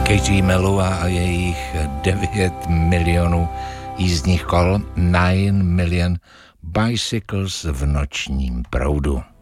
Katie Melua a jejich 9 milionů jízdních kol, 9 million bicycles v nočním proudu.